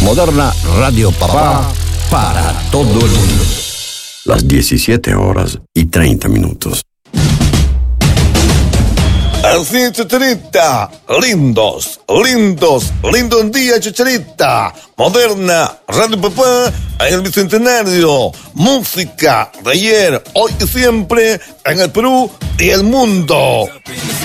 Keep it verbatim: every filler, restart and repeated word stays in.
Moderna Radio Papá para todo el mundo. Las diecisiete horas y treinta minutos. Así, Chicharita, lindos, lindos, lindo un día, Chicharita. Moderna, Radio Papá, en el Bicentenario. Música de ayer, hoy y siempre, en el Perú y el mundo.